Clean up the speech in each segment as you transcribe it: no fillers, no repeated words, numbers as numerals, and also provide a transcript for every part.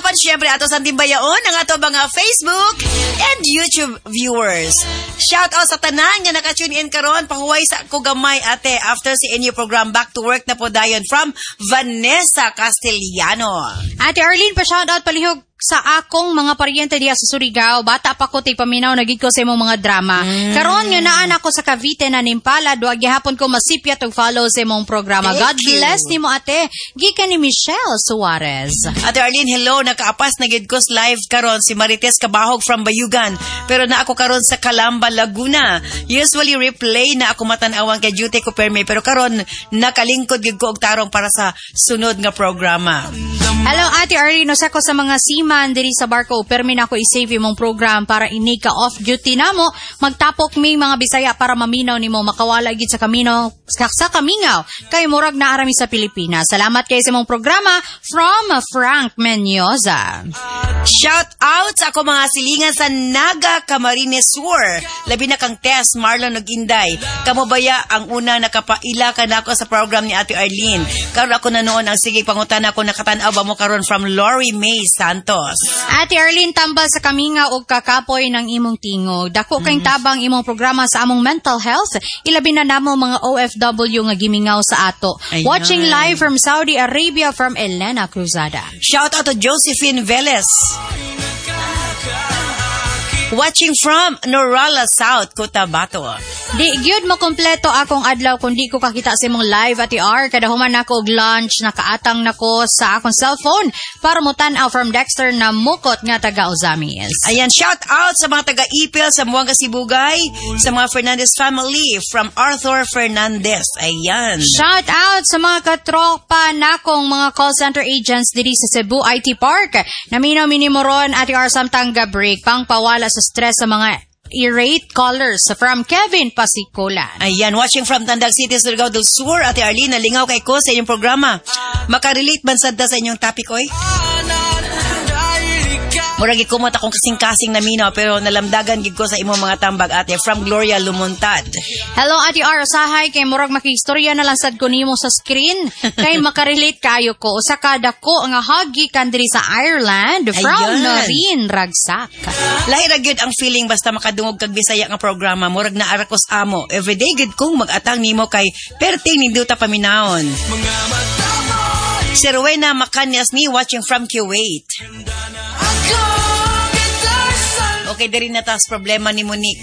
Apan syempre ato sa timbayaon ang ato mga Facebook and YouTube viewers. Shout out sa tanan nga naka-tune in karon. Pahuway sa ko gamay ate after si inyo program Back to Work na po dayon from Vanessa Castellano. Ate Arlene, pa-shout out palihog sa akong mga paryente diya sa Surigao. Bata pa ko, paminaw, nagid ko sa imong mga drama. Karon nga naan ako sa Cavite na nimpala, duwag gihapon ko masipya og follow sa imong programa. God bless nimo ate. Gikan ni Michelle Suarez. Ate Arlene, hello. Nakaapas na gid ko live karon si Marites Kabahog from Bayugan. Pero na ako karon sa Calamba, Laguna. Usually replay na ako matanawan kay duty ko permi. Pero karon nakalingkod gid ko og tarong para sa sunod nga programa. Hello Ate Arlene, usa ko sa mga seaman diri sa barko. Permi na ako i-save imong program para ini ka off duty namo. Magtapok mi mga Bisaya para maminaw nimo makawala gid sa kamino sa kamingaw kay murag na arami sa Pilipinas. Salamat kay sa imong programa from Frank Menyoza. Shout out sa ako mga silingan sa Naga Camarines Sur. Labi na kang Tess, Marlon ug Inday. Kamo baya ang una nakapaila ka nako sa program ni Ate Arlene. Karon ako na noon ang sige pangutana ko nakatan-aw ba mo karon from Lori May Santos. Ate Arlene, tambal sa kaminga og kakapoy ng imong tingog. Dako kayong tabang imong programa sa among mental health. Ilabi na namo mga OFW nga gimingaw sa ato. Ayan. Watching live from Saudi Arabia from Elena Cruzada. Shout out to Josephine Velez. Watching from Norala South, Cotabato. Di gyud mo kompleto akong adlaw kung di ko kakita sa imong live at R. Kada human nako og lunch, nakaatang nako sa akong cellphone para mo tan-aw from Dexter na mukot nga taga Ozamis. Ayan, shout out sa mga taga-Ipil sa Buanga Sibugay, sa mga Fernandez family from Arthur Fernandez. Ayan. Shout out sa mga katropa nakong mga call center agents diri sa Cebu IT Park. Naminaw minimoron at R samtang ga-break pang pawala sa stress sa mga irate callers from Kevin Pasicolan. Ayan, watching from Tandag City, Surigao del Sur, Ate Arlene, nalingaw kay ko sa inyong programa. Makarelate man sad sa inyong topic, oy? Murag ikumot akong kasing-kasing na minaw pero nalamdagan gid ko sa imong mga tambag ate from Gloria Lumuntad. Hello Ate R, usahay kay murag makistorya na lang sad ko nimo sa screen kay makarelate kayo ko. Usa ka dako nga hagi kan diri sa Ireland from Noreen Ragsak. Lahi ra gyud ang feeling basta makadungog kag Bisaya nga programa. Murag naa ra kos amo. Everyday gid kong mag-atang nimo kay perting ninduta paminawon. Si Rowena Macanias ni watching from Kuwait. Okay, diri na tas problema ni Monique.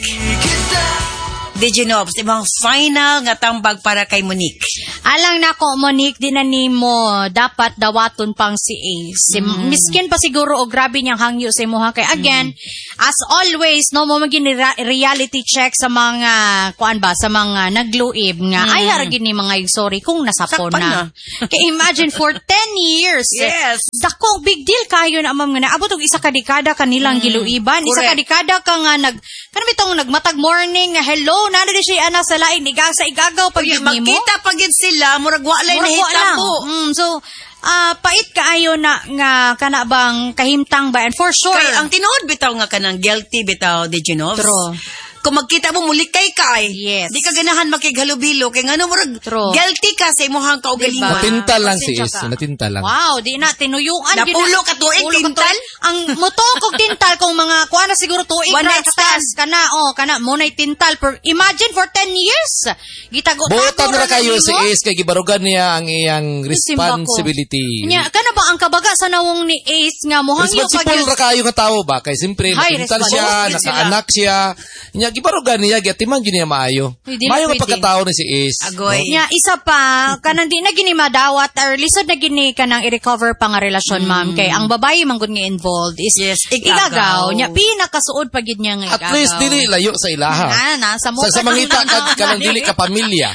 Diginobs, ibang final nga tambag para kay Monique. Alang nako Monique, di na nimo dapat dawaton pang si Ace. Miskin pa siguro o grabe niyang hangyo sa imuha kay again, as always no mo maging reality check sa mga kuan ba sa mga nagluib nga ay haragin ni mga sorry kung nasapon na. Kay imagine for 10 years. Yes. Dako big deal kayo na amam nga naabot og isa ka dekada kanilang giluiban. Isa ka dekada ka nga kanang nagmatag morning nga hello nana di siya ana sa lain sa igagaw pag nimo. Makita pagid sila murag wa lay nahitabo. So pait kaayo na nga kana bang kahimtang ba and for sure. Kay ang tinuod bitaw nga kanang guilty bitaw Diginobs. True. Kung magkita mo mulikay ka ay. Yes. Di ka ganahan makighalubilo kay ngano murag guilty ka sa imong kaugalingon. Natinta lang si Is, natinta lang. Wow, di na tinuyuan napulo ka tuig tintal. Ang moto kog tintal kung mga kuha na siguro tuig right stand kana mo nay tintal per imagine for 10 years. Gitago butan ra kayo si Is kay gibarugan niya ang iyang responsibility. Nya kana ba ang kabaga sa nawong ni Ace nga mo hangyo pag ra kayo nga tawo ba kay simpre natintal siya, nakaanak siya. Nya gibarugan niya gatiman gid niya maayo. Maayo nga pagkatao ni si Ace. Agoy. No? Nya isa pa kanang di na gini madawat or lisod na gini kanang i-recover pa nga relasyon ma'am kay ang babae man gud nga involved is igagaw. Nya pinakasuod pa gid niya nga igagaw. At least dili layo sa ilaha. Sa mangita kanang dili ka pamilya.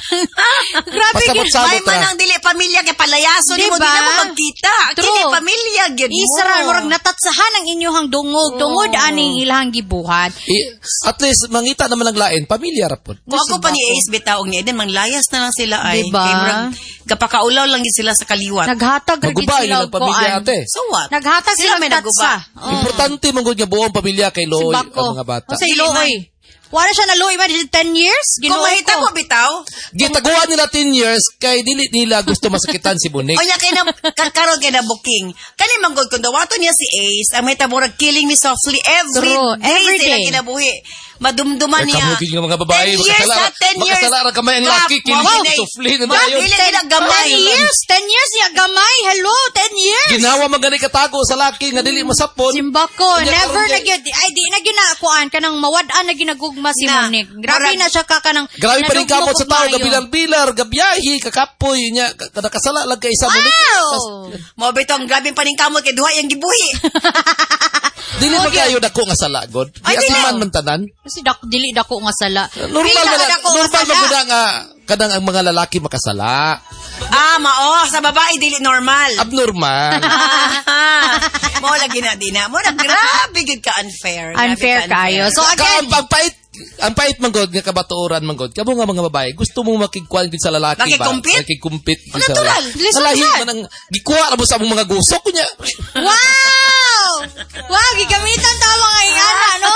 Grabe gid. May man ang dili pamilya kay palayaso nimo di na mo magkita. Kini pamilya gid mo. Isra murag natatsahan ang inyong dungog tungod aning ilahang gibuhat. At least mangita naman naglain pamilya ra pod. Kung ako pa ni Ace bitaw ni Eden manglayas na lang sila ay diba? Kay murag kapakaulaw lang gid sila sa kaliwat. Naghatag gid sila og pamilya ate. So what? Naghatag sila may naguba. Importante man gud nga buong pamilya kay Loy ang mga bata. Sa Loy. Wala siya naluoy ba 10 years? Kung mahita mo bitaw. Gitaguan nila 10 years kay dili nila gusto masakitan si Monique. O niya kay na karon kay na booking. Kani manggod kun dawato niya si Ace, ang may taburag Killing Me Softly every day. Kinabuhi. Madumduman niya. Kamu kini mga babae 10 years. makasala ra kamay ang laki Killing Me Softly na dayon. Dili nila gamay. 10 years niya gamay. Hello, 10 years. Ginawa man gani katago sa laki nga dili masapon. Simbako, never na gyud. Ay di na gyud na kuan kanang mawad-an na ginagugma si Monique. Grabe na siya ka kanang. Grabe pa rin kamot sa tao, gabilar-bilar, gabiyahi, kakapoy niya, kada kasala lang kay isa Monique. Mo bitong grabe pa ning kamot kay duha yang gibuhi. Dili ba kayo dako nga sala god? Di atiman man tanan. Kasi dili dako nga sala. Normal man nga kadang ang mga lalaki makasala. Mao sa babae dili normal. Abnormal. Mo lagi na dina. Mo na grabe gid ka unfair. Unfair kayo. So again, ang pait man god nga kabatuoran man god. Kamo nga mga babae, gusto mo makigkuan gid sa lalaki ba? Makikumpit gid sa lalaki. Salahi man ang gikuha ra mo sa mga gusok niya. Wow! Wow, gigamitan ta mga ingana, no?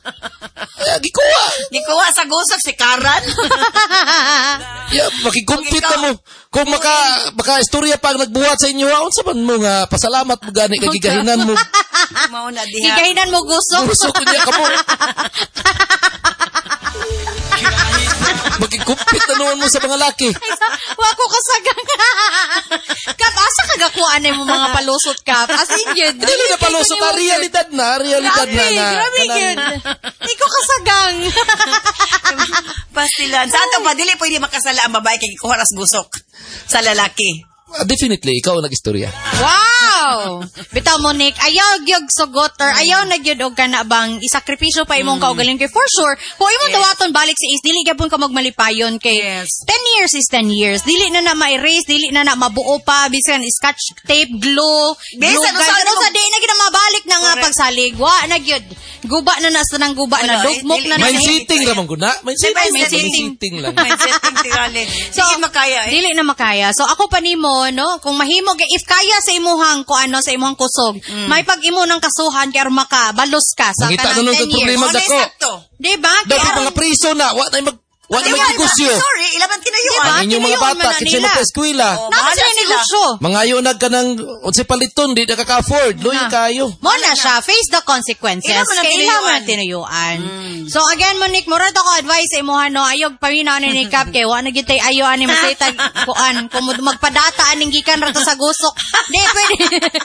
Gikuha sa gusok si Karan. Makikumpit na mo. Kung maka istorya pang nagbuhat sa inyo, unsa man mo nga pasalamat mo gani kay gigahinan mo. Mao na diha. Gigahinan mo gusok. Gusok niya kamo. Makikumpit na naman mo sa mga laki. Wako kasagang. Kap, asa kagakuan mo mga palusot, Kap? As in yun. Hindi na palusot. Realidad na. Grabe yun. Hindi ko kasagang. Pastilan. Sa ato ba, dili pwede makasala ang babae kay kuharas gusok sa lalaki. Definitely, ikaw ang nag-istorya. Wow! Bitaw, Monique, ayaw gyud sugot or ayaw na gyud og kana bang isakripisyo pa imong kaugaling kay for sure. Kung imong dawaton balik sa is, dili gyapon ka magmalipayon kay 10 years is 10 years. Dili na ma-erase, dili na mabuo pa, bisan scotch tape, glue, gun. Sa di na gyud mabalik na nga pagsalig. Wa na gyud. Guba na sa nang guba na dugmok na na. May sitting ramon ko na. May sitting lang. May sitting tirali. So, dili na makaya. So ako pa nimo no, kung mahimo if kaya sa imuhang sa imuhang kusog, may pag-imo ng kasuhan kay maka balos ka sa kanang 10 years. Mangita na nung problema dako. Diba? Dapat mga priso na, wa na magnegosyo. Sorry, ilaban kinayuan. Ang inyong mga bata, kasi magpa-eskwela. Nasa sila negosyo. Mangayo na ka ng paliton, di na kaka-afford. Loy kayo. Muna siya, face the consequences. Kailangan na tinuyuan. So again, Monique, murad ako advice sa imuha, no, ayog paminaw ni Kap, kay wa na gitay ayo ani masaytag kuan, kung magpadata aning gikan ra sa gusok. Di pwede.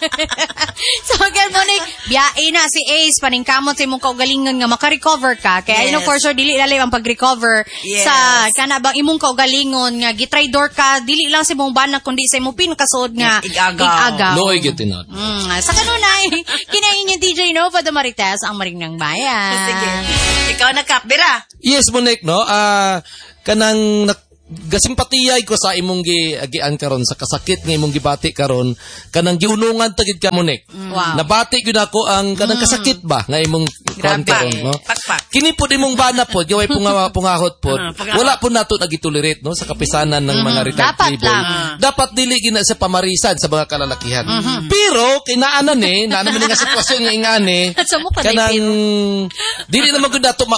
So again, Monique, biyae na si Ace, paningkamot sa imong kaugalingon nga maka-recover ka. Kaya for sure, dili lalim ang pag-recover. Sa kana bang imong kaugalingon nga gitraydor ka dili lang sa imong banak kundi sa imong pinakasod nga igagaw. Loy gitinod. Sa kanunay kinain niya DJ Nova de Marites ang Marinang Bayan. Sige. Ikaw na Kap Bira. Yes, Monique, no. Kanang gasimpatiyay ko sa imong giagian karon sa kasakit nga imong gibati karon kanang giunungan tagid ka Monique. Wow. Nabati gyud ako ang kanang kasakit ba nga imong karon no. Kini pud imong bana pod gaway pungahot pod. Wala pud nato nagitolerate no sa kapisanan ng mga retired people. Dapat dili gina sa pamarisan sa mga kalalakihan. Pero kinaanan naana man nga sitwasyon nga ingani kanang dili naman gud nato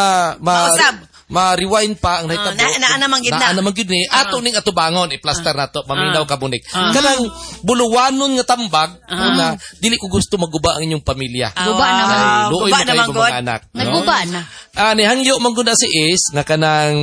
ma-rewind pa ang nahitabo. Naana man gyud ni ato ning atubangon i-plaster nato paminaw ka Monique. Kanang buluwanon nga tambag na dili ko gusto maguba ang inyong pamilya. Guba naman. Luoy mo kayo mga anak. Naguba na. Hangyo man gud si Ace nga kanang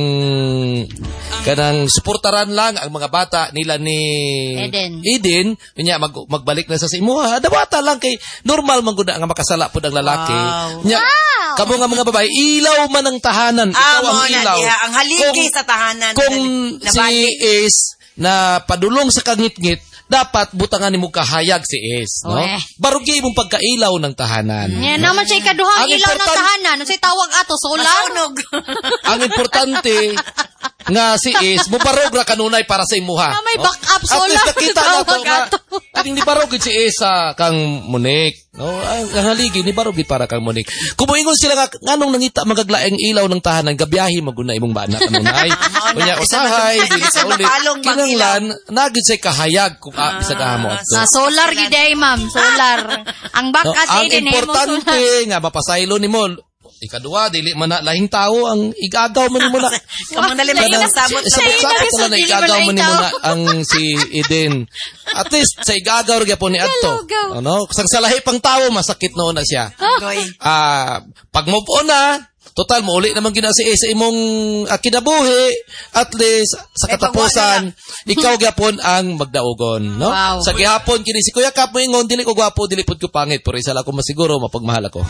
suportaran lang ang mga bata nila ni Eden nya magbalik na sa imuha. Dawata lang kay normal man gud nga makasala pud ang lalaki. Nya kamo nga mga babae ilaw man ang tahanan. Ikaw ang ilaw. Ang haligi sa tahanan. Kung si Ace na padulong sa kangit-ngit, dapat butangan nimo kahayag si Ace, no? Barugi imong pagkailaw ng tahanan. Yan naman siya ikaduhang ilaw ng tahanan. Ano siya tawag ato? Solar? Ang importante nga si Ace, mubarog ra kanunay para sa imuha. May backup solar. At least nakita nato nga, hindi barog si Ace kang Monique. No, ang haligi ni barog para kang Monique. Kumuingon sila nga nganong nangita magaglaeng ilaw ng tahanan gabiyahe maguna imong bana kanunay. Unya usahay dili sa ulit. Kinanglan nagid say kahayag kung bisag mo adto. Solar giday ma'am, solar. Ang backup ang importante nga mapasaylo nimo Ikaduha, dili man na lahing tao ang igagaw man mo na. Kamang nalimay ang sabot sa pala na igagaw man mo na ang si Eden. At least sa igagaw rin po ni Adto. Ano? Sa lahi pang tao, masakit noon na siya. Pag move on na, total, mauli naman gina si sa imong kinabuhi, at least, sa katapusan, ikaw gyapon ang magdaugon, no? Wow. Sa gihapon, kini si Kuya Kap, moingon, dili ko gwapo, dili pud ko pangit, pero isa lang ko masiguro, mapagmahal ako.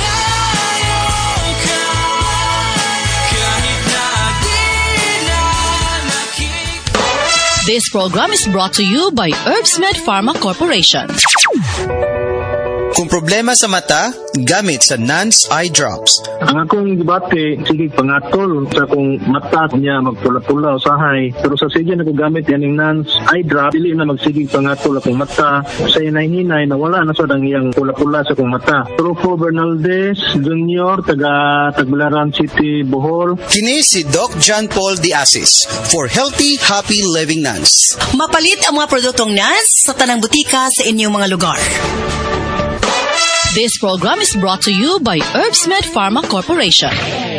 This program is brought to you by Herbsmed Pharma Corporation. Kung problema sa mata, gamit sa Nance Eye Drops. Ang akong debate, sige pangatol sa kung mata niya magpula-pula usahay. Pero sa sige na ko gamit yan yung Nance Eye Drop, dili na magsigig pangatol akong mata. Sa hinay-hinay na wala na sa iyang pula-pula sa akong mata. Trufo Bernaldez Jr., taga Tagbilaran City, Bohol. Kini si Doc John Paul Diasis for Healthy, Happy Living Nance. Mapalit ang mga produktong Nance sa tanang butika sa inyong mga lugar. This program is brought to you by Herbsmed Pharma Corporation.